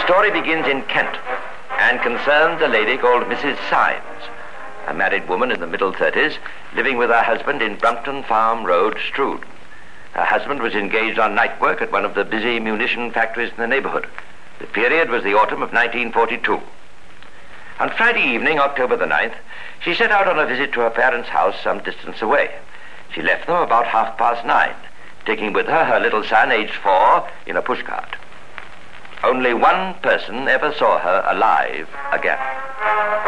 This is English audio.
story begins in Kent and concerns a lady called Mrs. Symes, a married woman in the middle 30s, living with her husband in Brumpton Farm Road, Strood. Her husband was engaged on night work at one of the busy munition factories in the neighborhood. The period was the autumn of 1942. On Friday evening, October the 9th, she set out on a visit to her parents' house some distance away. She left them about 9:30, taking with her her little son, aged 4, in a pushcart. Only one person ever saw her alive again.